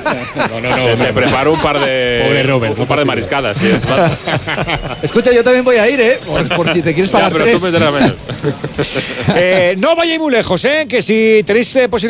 No. Te preparo un par de. Pobre Robert, un par de mariscadas. ¿Sí? Escucha, yo también voy a ir, por si te quieres pagar pero 3. tú me darás menos. No vayáis muy lejos, que si tenéis posibilidad